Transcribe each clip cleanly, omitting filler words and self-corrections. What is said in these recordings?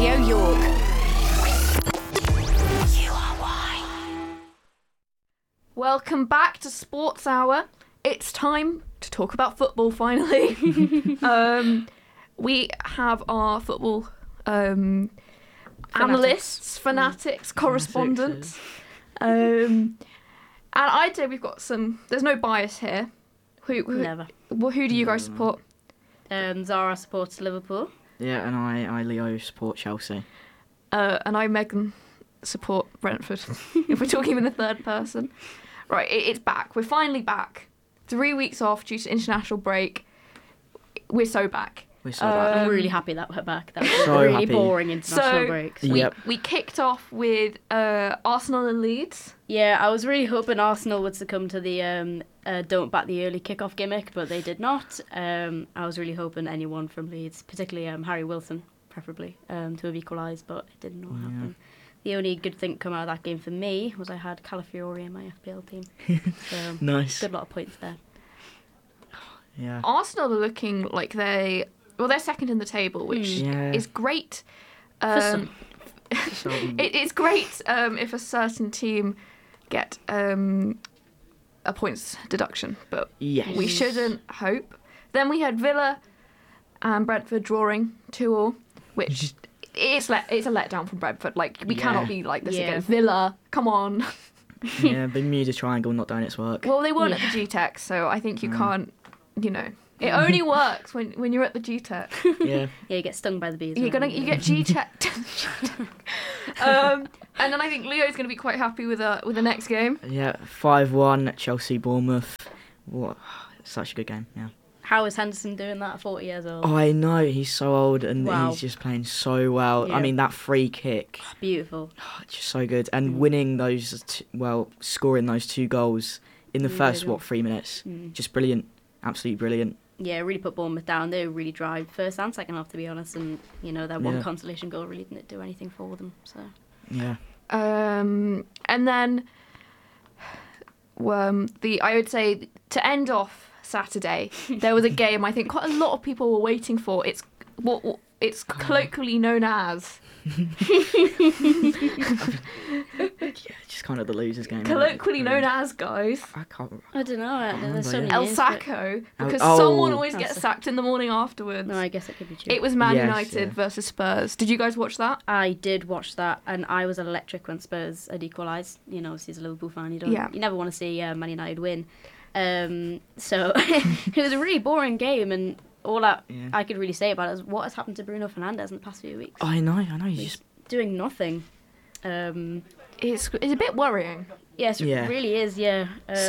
Radio York. Welcome back to Sports Hour. It's time to talk about football finally. We have our football analysts, fanatics, correspondents. And I'd say we've got there's no bias here. Never. Who do you guys support? Zara supports Liverpool. Yeah, and I Leo, support Chelsea. And I, Megan, support Brentford. If we're talking in the third person. Right, it's back. We're finally back. 3 weeks off due to international break. We're so back. I'm really happy that we're back. That was So really happy. boring international break. So. We kicked off with Arsenal and Leeds. Yeah, I was really hoping Arsenal would succumb to the don't bat the early kick-off gimmick, but they did not. I was really hoping anyone from Leeds, particularly Harry Wilson, preferably, to have equalised, but it did not happen. The only good thing to come out of that game for me was I had Calafiori in my FPL team. So Nice. Good lot of points there. Yeah. Arsenal are looking like they're second in the table, which is great. It's great if a certain team get a points deduction, but we shouldn't hope. Then we had Villa and Brentford drawing 2-2, which it's a letdown from Brentford. Like, we cannot be like this again. Villa, come on. Yeah, the Bermuda Triangle not doing its work. Well, they weren't at the GTEC, so I think you can't, it only works when you're at the GTEC. Yeah. Yeah, you get stung by the bees. You get GTEC. And then I think Leo's going to be quite happy with the next game. Yeah, 5-1 Chelsea Bournemouth. What? Such a good game. Yeah. How is Henderson doing that at 40 years old? Oh, I know, he's so old and Wow. he's just playing so well. Yeah. I mean, that free kick, Beautiful. it's just so good. And winning those, scoring those 2 goals in the first, 3 minutes. Just brilliant. Absolutely brilliant. Yeah, really put Bournemouth down. They were really dry first and second half, to be honest. And, their one consolation goal really didn't do anything for them. So. Yeah. And then I would say to end off Saturday, there was a game I think quite a lot of people were waiting for. It's colloquially known as Just kind of the losers game. colloquially known as, guys, I can't. I don't know. There's so many El names, but- Sacco, because Oh. someone always El gets Sacco. sacked in the morning afterwards. No, I guess it could be true. It was Man Yes, United yeah. versus Spurs. Did you guys watch that? I did watch that, and I was electric when Spurs had equalised. Obviously as a Liverpool fan, you never want to see Man United win. So it was a really boring game, and all I could really say about it is what has happened to Bruno Fernandes in the past few weeks. I know. He's just. Doing nothing. It's a bit worrying. Yes, Yeah. it really is. Yeah.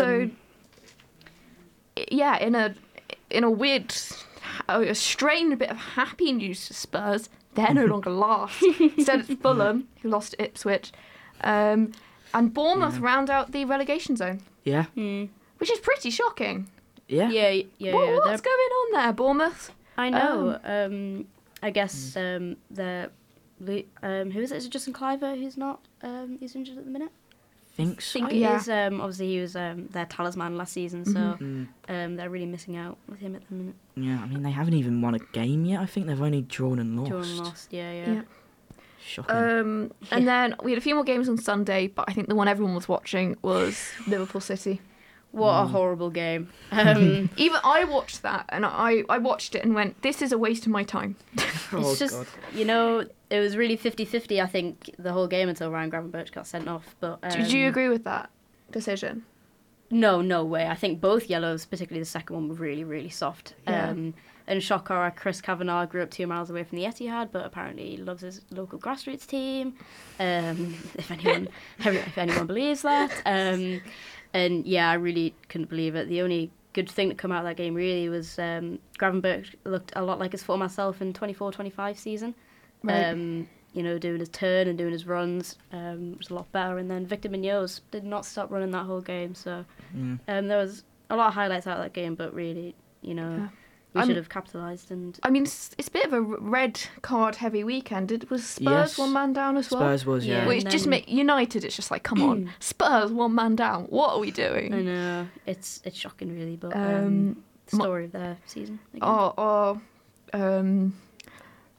In a weird, a strange bit of happy news for Spurs, they're no longer last. Instead, it's Fulham who lost to Ipswich, and Bournemouth round out the relegation zone, Yeah. which is pretty shocking. Yeah. Yeah. What's going on there, Bournemouth? I know. I guess they're. Who is it? Is it Justin Cliver who's not? He's injured at the minute. Think I so. think it is. Obviously, he was their talisman last season, so they're really missing out with him at the minute. Yeah, I mean, they haven't even won a game yet. I think they've only drawn and lost. Drawn and lost, yeah. Shocking. And then we had a few more games on Sunday, but I think the one everyone was watching was Liverpool City. What a horrible game. Even I watched that, and I watched it and went, this is a waste of my time. It's just, it was really 50-50, I think, the whole game until Ryan Gravenberch got sent off. But Did you agree with that decision? No way. I think both yellows, particularly the second one, were really, really soft. Yeah. And shocker, Chris Kavanagh grew up 2 miles away from the Etihad, but apparently he loves his local grassroots team. If anyone believes that. And yeah, I really couldn't believe it. The only good thing that came out of that game really was Gravenberch looked a lot like his former self in 24-25 season. Right. Doing his turn and doing his runs was a lot better. And then Victor Munoz did not stop running that whole game. So there was a lot of highlights out of that game, but really, we should have capitalised. And I mean, it's a bit of a red card heavy weekend. It was Spurs one man down as well. Spurs was, yeah. Which just United, it's just like, come on, Spurs one man down. What are we doing? I know it's shocking, really, but story of their season. Again.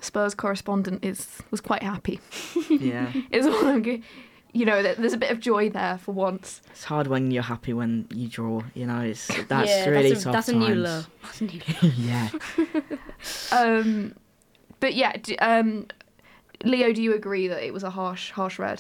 Spurs correspondent was quite happy. Yeah. Is all I'm good. You know, there's a bit of joy there for once. It's hard when you're happy when you draw. You know, that's yeah, really that's tough that's a times. new low. That's a new low. Yeah. But yeah, Leo, do you agree that it was a harsh red?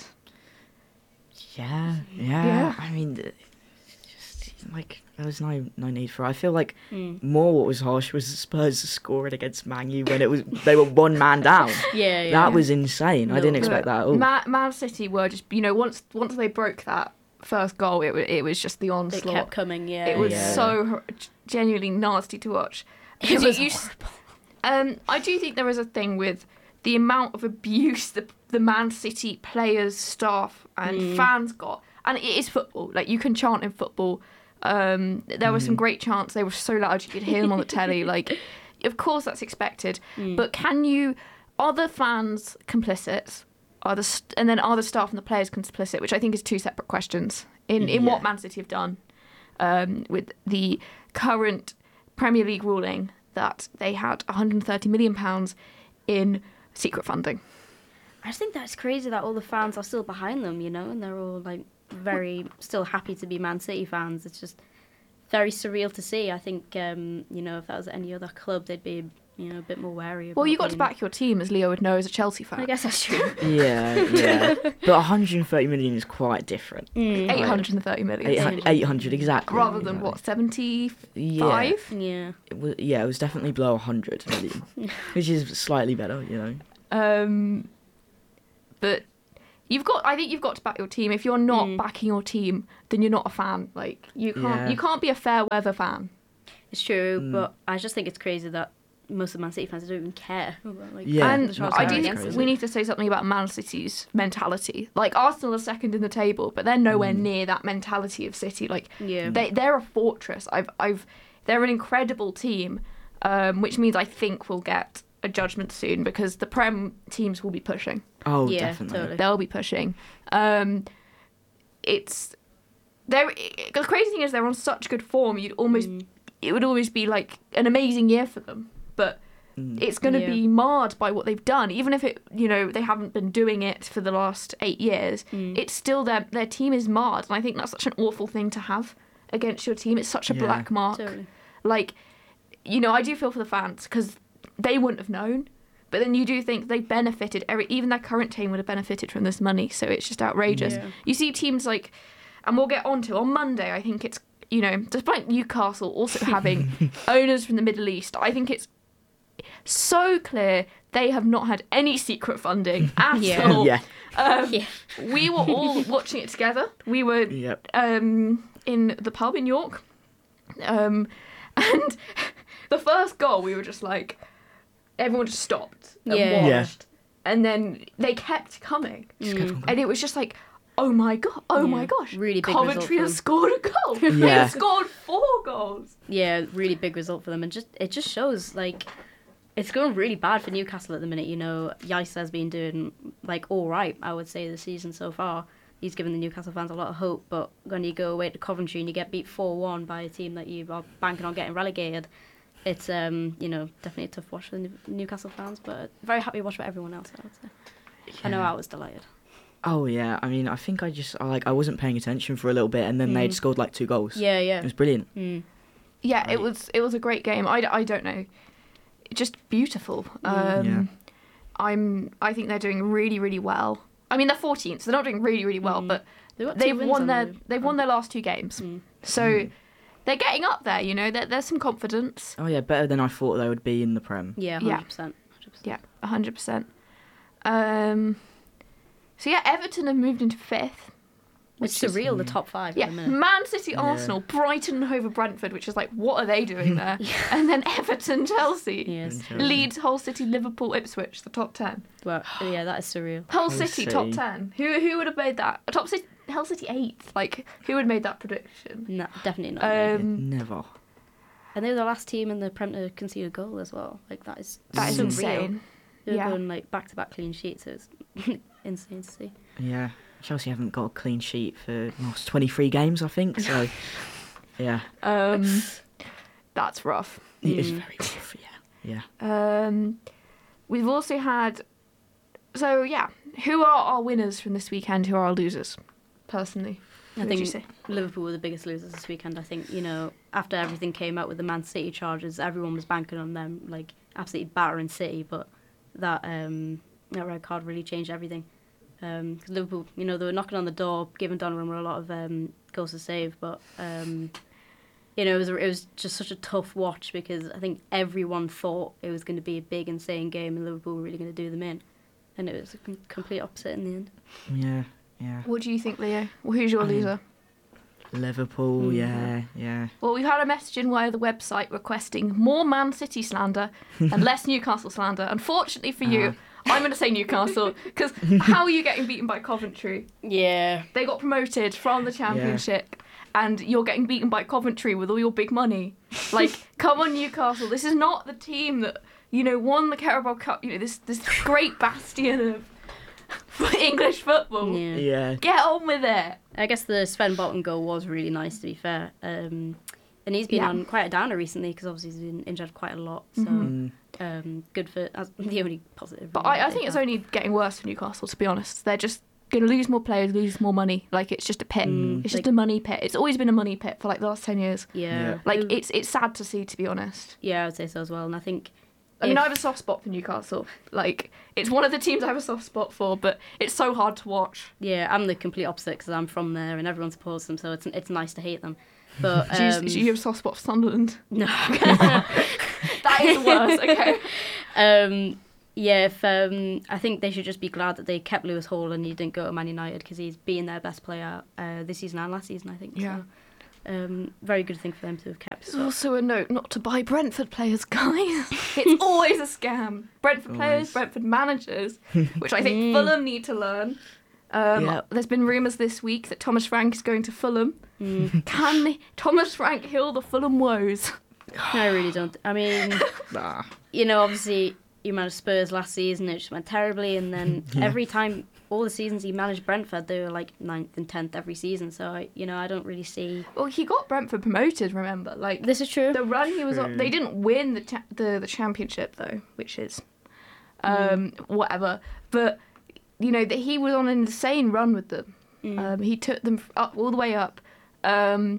Yeah. Yeah. I mean, just like there was no need for it. I feel like more what was harsh was Spurs scoring against Man U when they were one man down. Yeah. That was insane. I didn't expect that at all. Man City were just, you know, once they broke that first goal, it was just the onslaught. It kept coming. Yeah. It was yeah. so genuinely nasty to watch. It was horrible. I do think there is a thing with the amount of abuse the Man City players, staff, and fans got, and it is football. Like, you can chant in football. There were some great chants. They were so loud you could hear them on the telly. Like, of course that's expected. But are the fans complicit? Are the staff and the players complicit? Which I think is two separate questions in what Man City have done with the current Premier League ruling that they had £130 million in secret funding. I just think that's crazy that all the fans are still behind them, you know, and they're all like very still happy to be Man City fans. It's just very surreal to see. I think, you know, if that was any other club, they'd be, you know, a bit more wary. Well, you got to back your team, as Leo would know as a Chelsea fan. I guess that's true. Yeah. But 130 million is quite different. 830 million. 800 exactly. Rather than, what, 75? Yeah. It was definitely below 100 million, which is slightly better, you know. But I think you've got to back your team. If you're not backing your team, then you're not a fan. Like, you can't be a fair weather fan. It's true, but I just think it's crazy that most of Man City fans don't even care. Like, and I do think we need to say something about Man City's mentality. Like, Arsenal are second in the table, but they're nowhere near that mentality of City. Like, they're a fortress. They're an incredible team, which means I think we'll get a judgment soon because the Prem teams will be pushing. Oh, yeah, definitely. Totally. They'll be pushing. The crazy thing is they're on such good form. It would always be like an amazing year for them, but it's going to be marred by what they've done. Even if they haven't been doing it for the last 8 years, it's still their team is marred, and I think that's such an awful thing to have against your team. It's such a black mark. Totally. Like, you know, I do feel for the fans because they wouldn't have known. But then you do think they benefited. Even their current team would have benefited from this money. So it's just outrageous. Yeah. You see teams like, and we'll get on to on Monday. I think it's, you know, despite Newcastle also having owners from the Middle East, I think it's so clear they have not had any secret funding at all. We were all watching it together. We were in the pub in York, and the first goal we were just like, everyone just stopped and watched, and then they kept coming, and it was just like, oh my gosh, really big Coventry has result scored a goal. They've scored 4 goals. Yeah, really big result for them, and it just shows like it's going really bad for Newcastle at the minute. You know, Yice has been doing like all right, I would say, this season so far. He's given the Newcastle fans a lot of hope, but when you go away to Coventry and you get beat 4-1 by a team that you are banking on getting relegated, it's definitely a tough watch for the Newcastle fans, but very happy to watch for everyone else, I would say. Yeah. I know I was delighted. Oh yeah, I mean, I think I wasn't paying attention for a little bit, and then they'd scored like 2 goals. Yeah. It was brilliant. Yeah, right. It was a great game. I don't know, just beautiful. I think they're doing really, really well. I mean, they're 14th, so they're not doing really, really well, but they've won their last 2 games. So they're getting up there, you know. There's some confidence. Oh yeah, better than I thought they would be in the Prem. Yeah, 100%. Yeah, 100%. So yeah, Everton have moved into 5th. It's surreal, the top 5. Yeah, Man City, Arsenal, Brighton, Hove, Brentford, which is like, what are they doing there? And then Everton, Chelsea, Leeds, Hull City, Liverpool, Ipswich, the top 10. Well, yeah, that is surreal. Hull City, top 10. Who would have made that? Hull City 8th. Like, who would have made that prediction? No, definitely not. Never. And they were the last team in the Prem to concede a goal as well. Like, that is insane. They're going like back-to-back clean sheets, so it's insane to see. Yeah. Chelsea haven't got a clean sheet for 23 games, I think. So, yeah. That's rough. It is very rough. Yeah. we've also had... So, yeah, who are our winners from this weekend? Who are our losers, personally? I think Liverpool were the biggest losers this weekend. I think, after everything came out with the Man City charges, everyone was banking on them, like, absolutely battering City, but that red card really changed everything. 'Cause Liverpool, they were knocking on the door, giving Donnarumma a lot of goals to save, but, it was just such a tough watch because I think everyone thought it was going to be a big, insane game and Liverpool were really going to do them in. And it was a complete opposite in the end. Yeah. What do you think, Leo? Well, who's your loser? Liverpool, yeah. Well, we've had a message in via the website requesting more Man City slander and less Newcastle slander. Unfortunately for you, I'm going to say Newcastle, because how are you getting beaten by Coventry? Yeah. They got promoted from the Championship, and you're getting beaten by Coventry with all your big money. Like, come on, Newcastle. This is not the team that, won the Carabao Cup. This great bastion of English football. Yeah. Get on with it. I guess the Sven Bottom goal was really nice, to be fair. And he's been on quite a downer recently because obviously he's been injured quite a lot. So good for the only positive. But I think it's only getting worse for Newcastle, to be honest. They're just going to lose more players, lose more money. Like, it's just a pit. It's just a money pit. It's always been a money pit for, like, the last 10 years. Yeah. Like, it's sad to see, to be honest. Yeah, I would say so as well. And I think... I have a soft spot for Newcastle. Like, it's one of the teams I have a soft spot for, but it's so hard to watch. Yeah, I'm the complete opposite because I'm from there and everyone supports them, so it's nice to hate them. But do you have a soft spot for Sunderland? No. That is worse, okay. I think they should just be glad that they kept Lewis Hall and he didn't go to Man United because he's been their best player this season and last season, I think. Yeah. So. Very good thing for them to have kept. There's also a note not to buy Brentford players, guys. It's always a scam. Brentford players, Brentford managers, which I think Fulham need to learn. There's been rumours this week that Thomas Frank is going to Fulham. Can Thomas Frank heal the Fulham woes? I really don't. I mean, obviously he managed Spurs last season, it just went terribly, and then every time, all the seasons he managed Brentford, they were like 9th and 10th every season, so I don't really see... Well, he got Brentford promoted, remember? Like, this is true. The run he was on, they didn't win the championship, though, which is whatever, but, that he was on an insane run with them. He took them up all the way up. But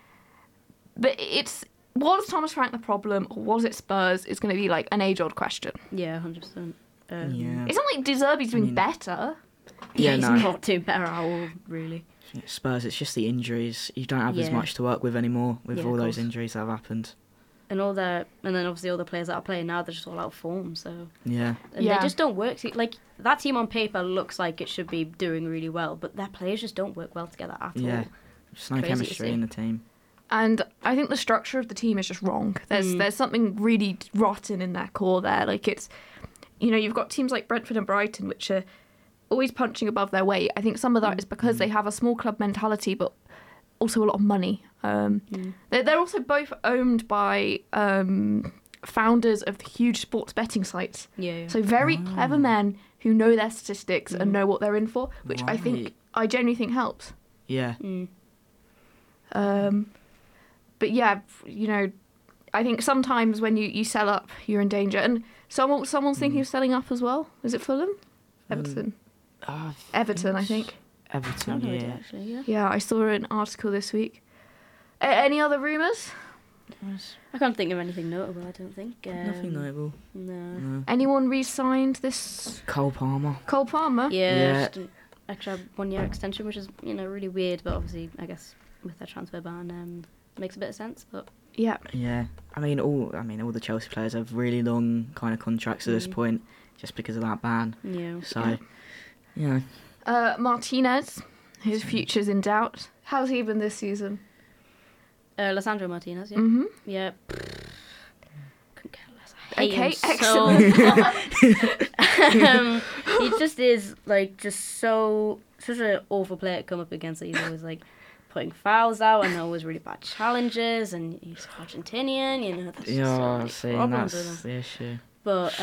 was Thomas Frank the problem, or was it Spurs? It's going to be like an age-old question. Yeah, 100%. It's not like De Zerbi's doing better. He's not doing better at all, really. Spurs, it's just the injuries. You don't have as much to work with anymore with all those injuries that have happened. And then obviously all the players that are playing now, they're just all out of form. So they just don't work. Like, that team on paper looks like it should be doing really well, but their players just don't work well together at all. Yeah, just no chemistry in the team. And I think the structure of the team is just wrong. There's something really rotten in their core there. Like, it's, you've got teams like Brentford and Brighton, which are always punching above their weight. I think some of that is because they have a small club mentality, but also a lot of money. They're also both owned by founders of the huge sports betting sites. So very clever men who know their statistics and know what they're in for, which I genuinely think helps. Yeah. But yeah, I think sometimes when you sell up, you're in danger. And someone's thinking of selling up as well. Is it Fulham? Everton. Everton, I think. Everton, yeah. Actually, Yeah, I saw an article this week. Any other rumours? I can't think of anything notable, I don't think. Nothing notable. No. Anyone re-signed this? Cole Palmer. Cole Palmer? Yeah. Just an extra 1-year extension, which is, really weird, but obviously, I guess, with their transfer ban, makes a bit of sense, but... Yeah. Yeah. I mean, all the Chelsea players have really long kind of contracts at this point, just because of that ban. Yeah. So, Martinez, his future's in doubt. How's he been this season? Lisandro Martinez, yeah. Mm-hmm. Yeah. Couldn't care less. I hate him excellent. He just is, like, such an awful player to come up against. He's always, like, putting fouls out and always really bad challenges, and he's Argentinian, that's just so many problems with him. That's the issue. But,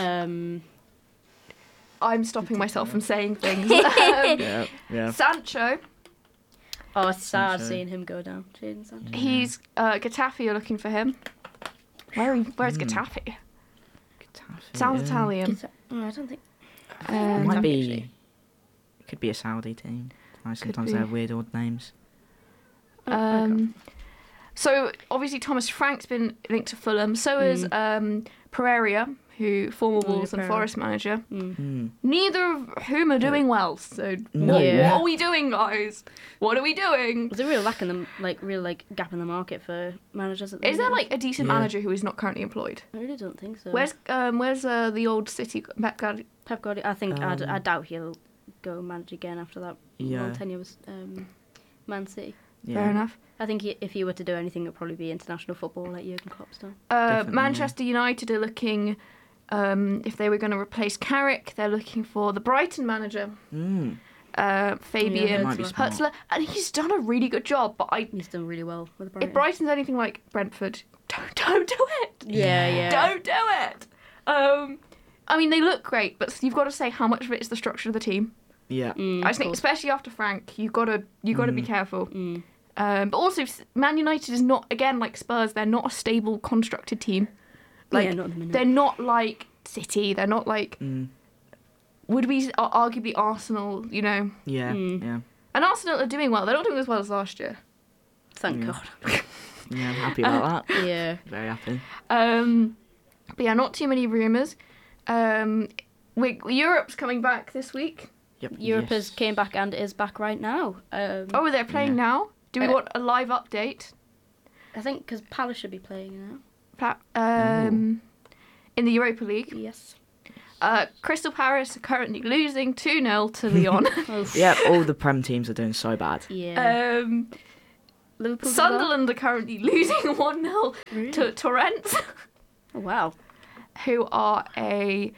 I'm stopping myself from saying things. Yeah. Sancho. Oh, it's sad seeing him go down. Jadon Sancho. He's Getafe are looking for him. Where's Getafe? Sounds Italian. I don't think. It might be. actually. It could be a Saudi team. Sometimes be. they have weird odd names. So obviously Thomas Frank's been linked to Fulham. So is Pereira, who former Wolves and Pereira. Forest manager. Mm. Neither of whom are doing well. So No. what Yeah. are we doing, guys? What are we doing? There's a real lack in them, real gap in the market for managers at the Is there moment. like a decent Yeah. manager who is not currently employed? I really don't think so. Where's the old City Pep Guardiola? Pep Guardiola? I think I doubt he'll go manage again after that Yeah. long tenure with Man City. Yeah. Fair enough. I think if he were to do anything, it'd probably be international football like Jurgen Klopp's done. Definitely, Manchester United are looking, if they were going to replace Carrick, they're looking for the Brighton manager, Mm. Fabian Yeah, Might be smart. Hutzler, and he's done a really good job. But He's done really well with Brighton. if Brighton's anything like Brentford, don't do it. Yeah. Don't do it. I mean, they look great, but you've got to say how much of it is the structure of the team. Yeah. I just think, especially after Frank, you've got to be careful. But also, Man United is not, again, like Spurs, they're not a stable, constructed team. Like, yeah, not at the minute. they're not like City. They're not like, would be arguably Arsenal, you know. Yeah. Yeah. And Arsenal are doing well. They're not doing as well as last year. Thank Yeah. God. Yeah. I'm happy about that. Yeah. Very happy. But yeah, not too many rumours. Europe's coming back this week. Yep. Europe yes. has came back and is back right now. Oh, they're playing Yeah. now? Do we want a live update? I think because Palace should be playing now. In the Europa League. Yes. Crystal Palace are currently losing 2-0 to Lyon. Yeah. All the Prem teams are doing so bad. Yeah. Liverpool. Sunderland are currently losing 1-0 to Torrens, Oh, wow. who are a...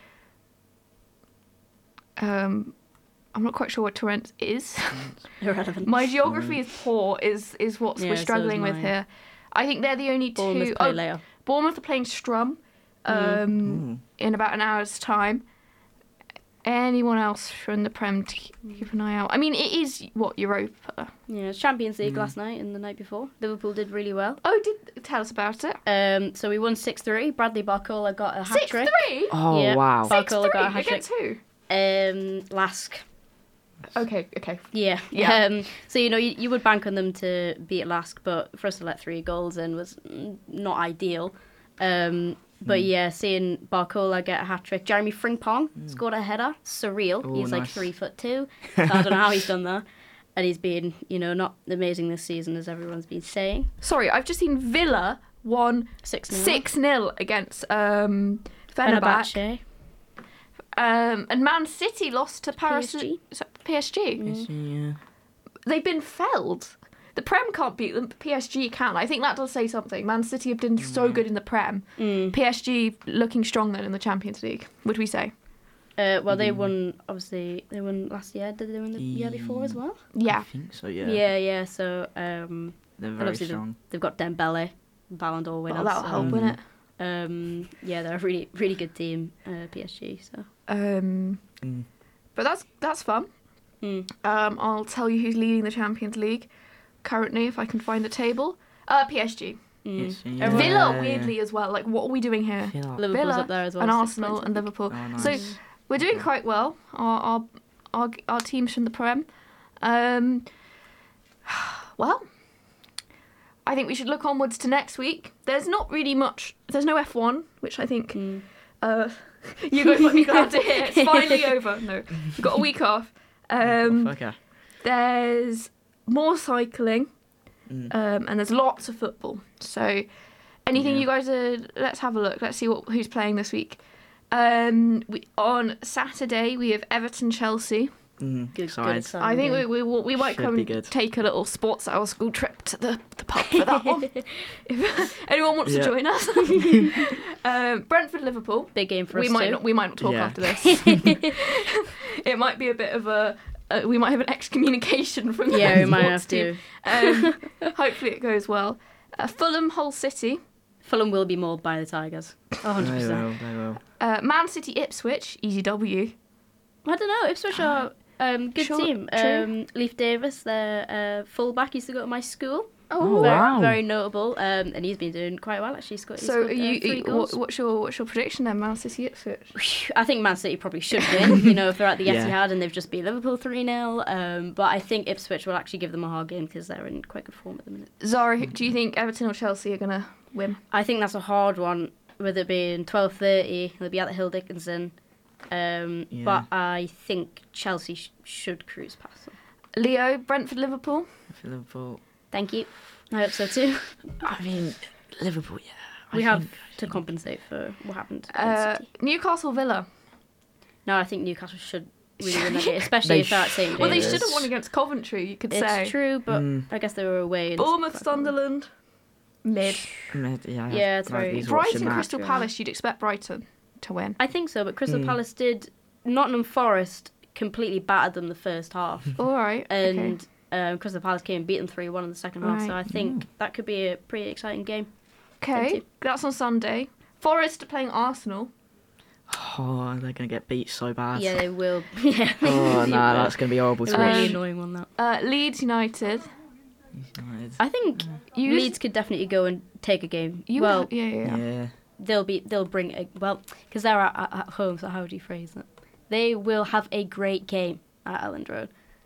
I'm not quite sure what Torrens is. Irrelevant. My geography is poor, is what Yeah, we're so is struggling with mine. here. I think they're the only Bournemouth two... play later. Bournemouth are playing Strum in about an hour's time. Anyone else from the Prem to keep an eye out? I mean, it is, Europa? Yeah, it's Champions League last night and the night before. Liverpool did really well. Oh, tell us about it. So we won 6-3. Bradley Barcola got a hat trick. 6-3? Oh Yeah. wow. Barcola got a 6-3 hat trick. against who? Lask. Okay. Yeah. Yeah. So, you would bank on them to beat Lask, but for us to let 3 goals in was not ideal. But yeah, seeing Barcola get a hat trick. Jeremy Frimpong scored a header. Surreal. Oh, He's like nice. 3'2". So I don't know how he's done that. And he's been, not amazing this season, as everyone's been saying. Sorry, I've just seen Villa won 6-0. 6-0 against Fenerbahce. And Man City lost to PSG. PSG. Yeah. They've been felled. The Prem can't beat them, but PSG can. I think that does say something. Man City have been so good in the Prem. PSG looking strong then in the Champions League, would we say? Well, they won, obviously, they won last year. Did they win the year before as well? Yeah. I think so. Yeah. Yeah. So, They're and very obviously strong. they've got Dembele, Ballon d'Or winner. Well, that'll so, help, won't it? Yeah, they're a really, really good team, PSG. So. But that's fun. I'll tell you who's leading the Champions League currently, if I can find the table. PSG. Yes, Everyone- yeah, Villa, yeah. weirdly, as well. Like, what are we doing here? Villa. Liverpool's Villa up there as well. and 6 Arsenal points, I and think. Liverpool. Oh, So nice. we're doing quite well. Our teams from the Prem. Well, I think we should look onwards to next week. There's not really much. There's no F1, which I think you guys might be glad to hear. It's finally over. No, we've got a week off. Okay. There's more cycling, and there's lots of football. So, anything you guys are, let's have a look. Let's see who's playing this week. On Saturday we have Everton Chelsea. Good Excited. exciting I think game. we might Should come be and good. take a little sports hour school trip to the pub for that one. If anyone wants to Yeah. join us. Brentford Liverpool. Big game for We us might too. not. We might not talk Yeah. after this. It might be a bit of a. We might have an excommunication from the Yeah, we might sports have team. Hopefully it goes well. Fulham, Hull City. Fulham will be mauled by the Tigers. 100%. They will. Man City, Ipswich, easy W. I don't know. Ipswich are good Sure, team. true. Leif Davis, their fullback, used to go to my school. Oh, wow. Very notable. And he's been doing quite well, actually. So, what's your prediction then, Man City Ipswich? I think Man City probably should win, if they're at the Yeah. Etihad and they've just beat Liverpool 3-0. But I think Ipswich will actually give them a hard game because they're in quite good form at the minute. Zara, do you think Everton or Chelsea are going to win? I think that's a hard one, with it being 12:30. They'll be at the Hill Dickinson. But I think Chelsea should cruise past them. Leo, Brentford, Liverpool? For Liverpool. Thank you. I hope so too. I mean, Liverpool, yeah. We have to compensate for what happened against City. Newcastle, Villa? No, I think Newcastle should really win that game, especially if they're at St. James. Well, they should have won against Coventry, you could say. It's true, but I guess they were away. Bournemouth, Sunderland? Mid. Yeah, it's very... Brighton, Crystal Palace, you'd expect Brighton to win. I think so, but Crystal Palace did... Nottingham Forest completely battered them the first half. All right, and Crystal Palace came and beat them 3-1 in the second half, so I think that could be a pretty exciting game. Okay, that's on Sunday. Forest are playing Arsenal. Oh, they're going to get beat so bad. Yeah, they will. Yeah. Oh, no, that's going to be horrible to It's a watch. really annoying one, that. Leeds United. I think Leeds could definitely go and take a game. Yeah. They'll bring a... Well, because they're at home, so how would you phrase it? They will have a great game at Elland Road.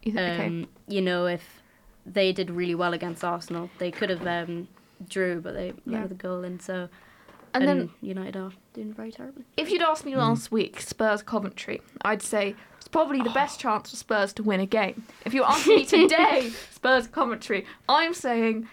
If they did really well against Arsenal, they could have drew, but they let the goal in. So, and then United are doing very terribly. If you'd asked me last week, Spurs Coventry, I'd say it's probably the best chance for Spurs to win a game. If you're asking me today, Spurs Coventry, I'm saying,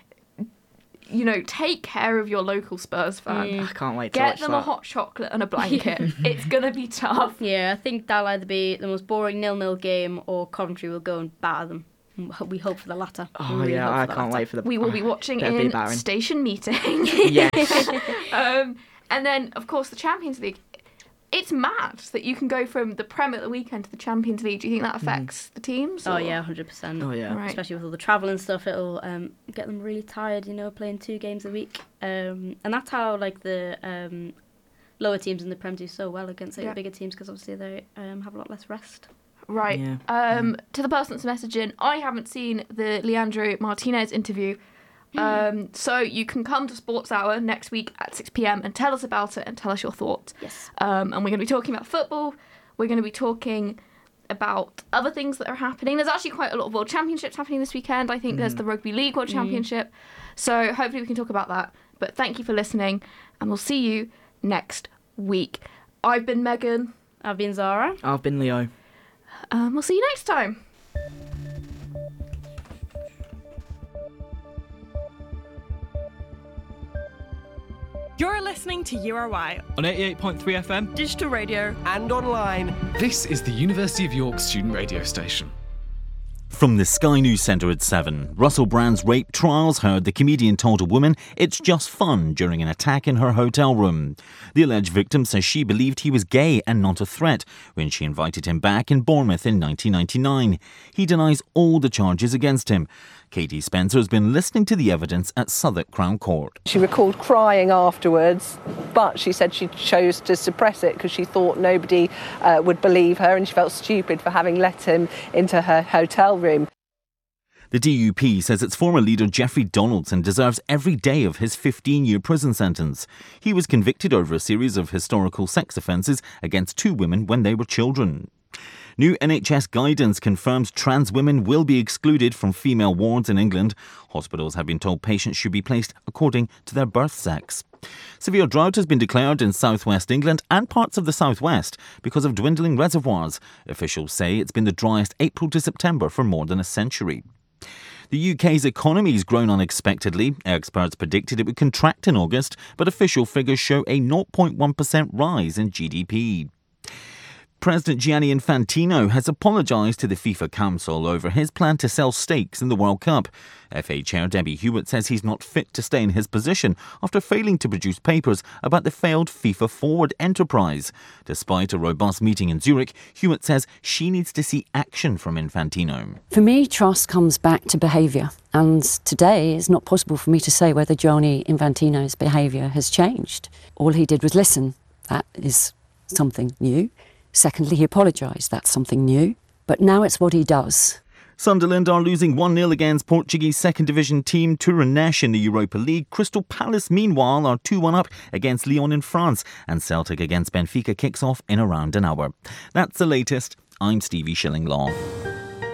take care of your local Spurs fan. I can't wait to watch Get them that. a hot chocolate and a blanket. It's going to be tough. Yeah, I think that'll either be the most boring 0-0 game or Coventry will go and batter them. We hope for the latter. Oh, yeah, I can't wait for the... We will be watching that'd be in barren. station meeting. Yes. And then, of course, the Champions League. It's mad that you can go from the Prem at the weekend to the Champions League. Do you think that affects the teams? Oh, yeah, 100%. Oh, yeah. Right. Especially with all the travel and stuff, it'll get them really tired, playing 2 games a week. And that's how, the lower teams in the Prem do so well against the bigger teams, because obviously they have a lot less rest. Right. Yeah. To the person that's messaging, I haven't seen the Leandro Martinez interview. So you can come to Sports Hour next week at 6 p.m. and tell us about it and tell us your thoughts. Yes. And we're going to be talking about football. We're going to be talking about other things that are happening. There's actually quite a lot of World Championships happening this weekend. I think there's the Rugby League World Championship. So hopefully we can talk about that. But thank you for listening, and we'll see you next week. I've been Megan. I've been Zara. I've been Leo. We'll see you next time. You're listening to URY on 88.3 FM, digital radio, and online. This is the University of York student radio station. From the Sky News Centre at 7, Russell Brand's rape trials heard the comedian told a woman it's just fun during an attack in her hotel room. The alleged victim says she believed he was gay and not a threat when she invited him back in Bournemouth in 1999. He denies all the charges against him. Katie Spencer has been listening to the evidence at Southwark Crown Court. She recalled crying afterwards, but she said she chose to suppress it because she thought nobody would believe her, and she felt stupid for having let him into her hotel room. The DUP says its former leader Jeffrey Donaldson deserves every day of his 15-year prison sentence. He was convicted over a series of historical sex offences against 2 women when they were children. New NHS guidance confirms trans women will be excluded from female wards in England. Hospitals have been told patients should be placed according to their birth sex. Severe drought has been declared in southwest England and parts of the southwest because of dwindling reservoirs. Officials say it's been the driest April to September for more than a century. The UK's economy has grown unexpectedly. Experts predicted it would contract in August, but official figures show a 0.1% rise in GDP. President Gianni Infantino has apologised to the FIFA Council over his plan to sell stakes in the World Cup. FA Chair Debbie Hewitt says he's not fit to stay in his position after failing to produce papers about the failed FIFA Forward enterprise. Despite a robust meeting in Zurich, Hewitt says she needs to see action from Infantino. For me, trust comes back to behaviour. And today it's not possible for me to say whether Gianni Infantino's behaviour has changed. All he did was listen. That is something new. Secondly, he apologised. That's something new. But now it's what he does. Sunderland are losing 1-0 against Portuguese second division team Tournesh in the Europa League. Crystal Palace, meanwhile, are 2-1 up against Lyon in France. And Celtic against Benfica kicks off in around an hour. That's the latest. I'm Stevie Shillinglaw.